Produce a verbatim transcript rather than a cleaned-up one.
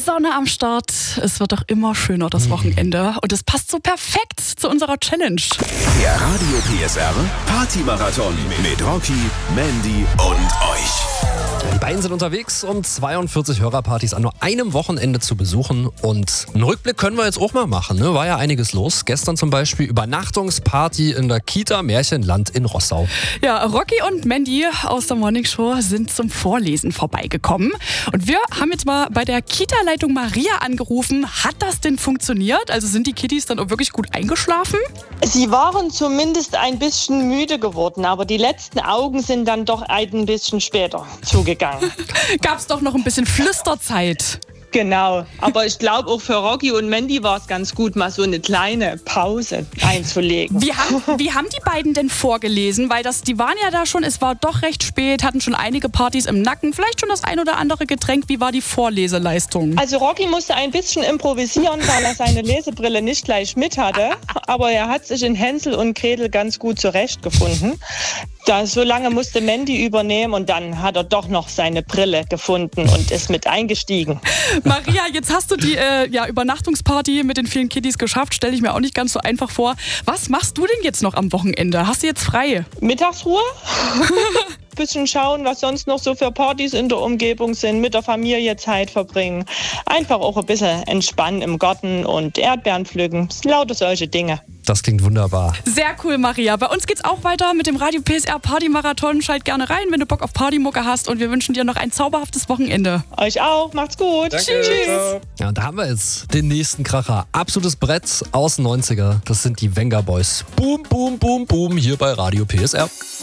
Sonne am Start. Es wird doch immer schöner, das Wochenende. Und es passt so perfekt zu unserer Challenge. Der Radio P S R Party-Marathon mit Rocky, Mandy und euch. Die beiden sind unterwegs, um zweiundvierzig Hörerpartys an nur einem Wochenende zu besuchen. Und einen Rückblick können wir jetzt auch mal machen. Ne? War ja einiges los. Gestern zum Beispiel Übernachtungsparty in der Kita Märchenland in Rossau. Ja, Rocky und Mandy aus der Morning Show sind zum Vorlesen vorbeigekommen. Und wir haben jetzt mal bei der Kita-Leitung Maria angerufen. Hat das denn funktioniert? Also sind die Kiddies dann auch wirklich gut eingeschlafen? Sie waren zumindest ein bisschen müde geworden, aber die letzten Augen sind dann doch ein bisschen später zugegangen. Gab es doch noch ein bisschen Flüsterzeit. Genau, aber ich glaube auch für Rocky und Mandy war es ganz gut, mal so eine kleine Pause einzulegen. Wie haben, wie haben die beiden denn vorgelesen? Weil das, die waren ja da schon, es war doch recht spät, hatten schon einige Partys im Nacken, vielleicht schon das ein oder andere Getränk. Wie war die Vorleseleistung? Also Rocky musste ein bisschen improvisieren, weil er seine Lesebrille nicht gleich mit hatte. Aber er hat sich in Hänsel und Gretel ganz gut zurechtgefunden. Da, so lange musste Mandy übernehmen und dann hat er doch noch seine Brille gefunden und ist mit eingestiegen. Maria, jetzt hast du die äh, ja, Übernachtungsparty mit den vielen Kiddies geschafft. Stelle ich mir auch nicht ganz so einfach vor. Was machst du denn jetzt noch am Wochenende? Hast du jetzt frei? Mittagsruhe? Bisschen schauen, was sonst noch so für Partys in der Umgebung sind, mit der Familie Zeit verbringen. Einfach auch ein bisschen entspannen im Garten und Erdbeeren pflücken. Lauter solche Dinge. Das klingt wunderbar. Sehr cool, Maria. Bei uns geht's auch weiter mit dem Radio P S R Party-Marathon. Schalt gerne rein, wenn du Bock auf Partymucke hast. Und wir wünschen dir noch ein zauberhaftes Wochenende. Euch auch. Macht's gut. Danke. Tschüss. Ja, und da haben wir jetzt den nächsten Kracher. Absolutes Brett aus den neunziger. Das sind die Venga Boys. Boom, boom, boom, boom hier bei Radio P S R.